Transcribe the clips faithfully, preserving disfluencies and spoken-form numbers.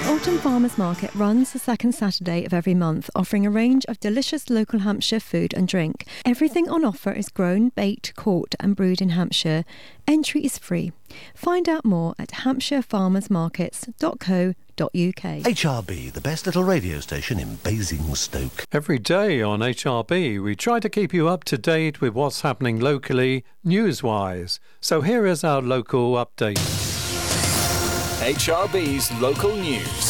Autumn Farmers Market runs the second Saturday of every month, offering a range of delicious local Hampshire food and drink. Everything on offer is grown, baked, caught and brewed in Hampshire. Entry is free. Find out more at hampshire farmers markets dot co dot uk. H R B, the best little radio station in Basingstoke. Every day on H R B, we try to keep you up to date with what's happening locally, news-wise. So here is our local update. H R B's local news.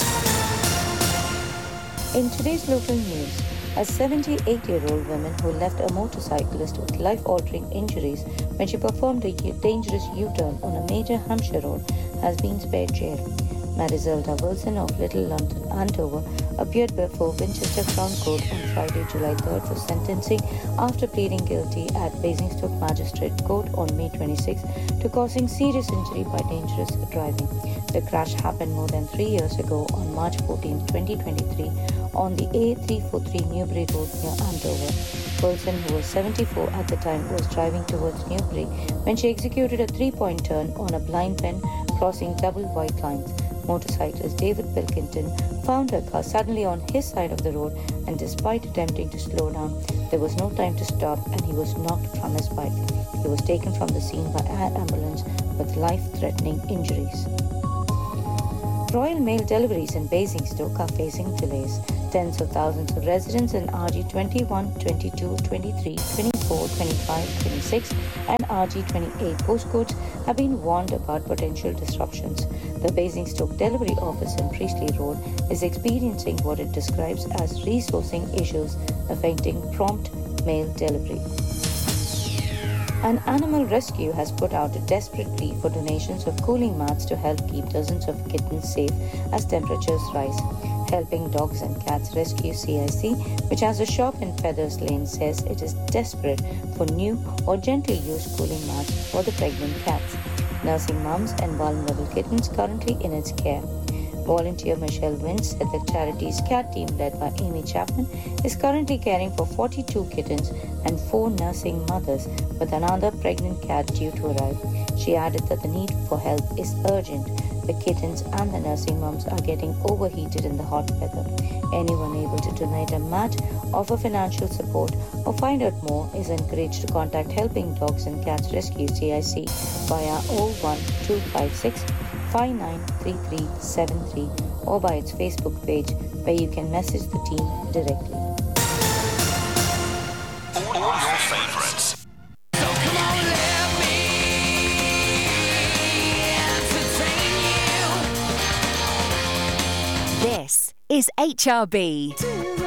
In today's local news, a seventy-eight-year-old woman who left a motorcyclist with life-altering injuries when she performed a dangerous U-turn on a major Hampshire road has been spared jail. Marizelda Wilson of Little London, Andover, appeared before Winchester Crown Court on Friday, July third for sentencing after pleading guilty at Basingstoke Magistrate Court on May twenty-sixth to causing serious injury by dangerous driving. The crash happened more than three years ago on March fourteenth, twenty twenty-three on the A three forty-three Newbury Road near Andover. Wilson, who was seventy-four at the time, was driving towards Newbury when she executed a three-point turn on a blind pen crossing double white lines. Motorcyclist David Pilkington found her car suddenly on his side of the road, and despite attempting to slow down, there was no time to stop and he was knocked from his bike. He was taken from the scene by an ambulance with life-threatening injuries. Royal Mail deliveries in Basingstoke are facing delays. Tens of thousands of residents in R G twenty-one, twenty-two, twenty-three, twenty-four, twenty-five, twenty-six and R G twenty-eight postcodes have been warned about potential disruptions. The Basingstoke delivery office in Priestley Road is experiencing what it describes as resourcing issues affecting prompt mail delivery. An animal rescue has put out a desperate plea for donations of cooling mats to help keep dozens of kittens safe as temperatures rise. Helping Dogs and Cats Rescue C I C, which has a shop in Feathers Lane, says it is desperate for new or gently used cooling mats for the pregnant cats, nursing mums and vulnerable kittens currently in its care. Volunteer Michelle Wynn said the charity's cat team, led by Amy Chapman, is currently caring for forty-two kittens and four nursing mothers, with another pregnant cat due to arrive. She added that the need for help is urgent. The kittens and the nursing moms are getting overheated in the hot weather. Anyone able to donate a mat, offer financial support, or find out more is encouraged to contact Helping Dogs and Cats Rescue C I C via oh one two five six, five nine three three seven three or by its Facebook page, where you can message the team directly. All your favorites. This is H R B.